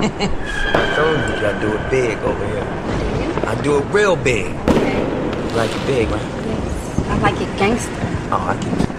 I told you I do it big over here. Do you? I do it real big. Okay. You like it big, right? Yes. I like it gangster. Oh, I keep it